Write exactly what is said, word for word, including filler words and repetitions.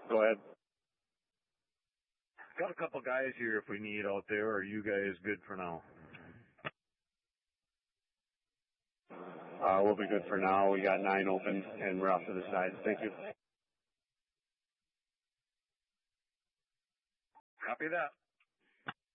Go ahead. Got a couple guys here if we need out there. Are you guys good for now? Uh, we'll be good for now. We got nine open, and we're off to the side. Thank you. Copy that.